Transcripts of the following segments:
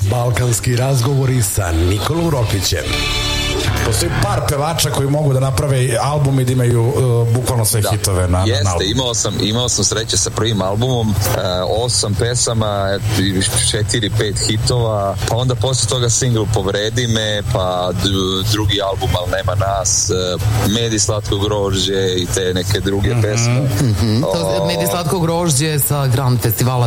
Balkanski razgovori sa Nikolom Roklićem. Postoji par pevača koji mogu da naprave album i da imaju bukvalno sve hitove na jeste, imao sam sreće sa prvim albumom, 8 pesama, 4-5 hitova, pa onda posle toga singl Povredi me, pa drugi album Al nema nas, Med i slatko grožđe i te neke druge pesme. Med i slatko grožđe sa Grand Festivala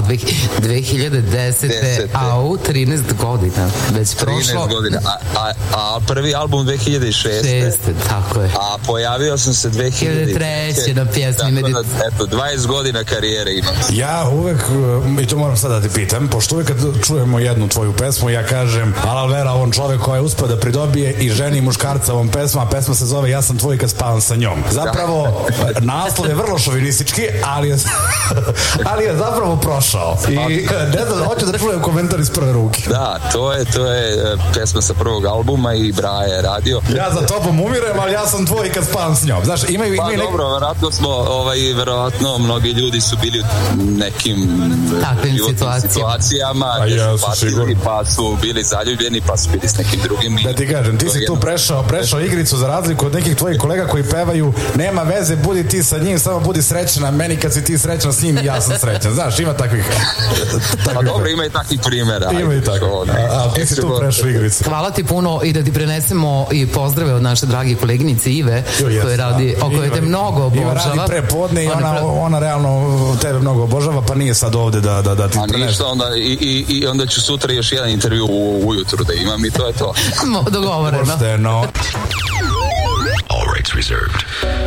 2010. a u 13 godina već prošlo. 13 godina, a prvi album 2006. Tako je. A pojavio sam se 2003. na pjesmi Medicina. Eto, 20 godina karijere imam. Ja uvek, i to moram sad da ti pitam, pošto uvek kad čujemo jednu tvoju pesmu, ja kažem, Alal Vera, on čovek koji je uspio da pridobije i ženi i muškarca ovom pesma, a pesma se zove Ja sam tvoj kad spavam sa njom. Zapravo, naslov je vrlo šovinistički, ali je zapravo prošao. I ne znam, hoću da čujem komentar iz prve ruke. Da, to je pesma sa prvog albuma i Braja je radio. Ja za tobom umirem, ali ja sam tvoj kad spavam s njom. Znaš, dobro, verovatno mnogi ljudi su bili u nekim takvim situacijama gdje su patili, pa su bili zaljubljeni, pa su bili s nekim drugim. Da ti kažem, ti si tu prešao igricu za razliku od nekih tvojih kolega koji pevaju nema veze, budi ti sa njim, samo budi srećna, meni kad si ti srećna s njim i ja sam srećan. Znaš, ima takvih. Pa dobro, ima i takvih primjera. Ima i takvih. A ti si tu prešao igricu. Hvala ti puno i da ti prenesemo i pozdrave od naše drage koleginice Ive, koja radi, o kojoj te mnogo obožava. Iva radi prepodne i ona realno tebe mnogo obožava, pa nije sad ovde da ti prenese. A ništa, onda ću sutra još jedan intervju ujutru da imam i to je to. Dogovoreno. Pošteno. All rights reserved.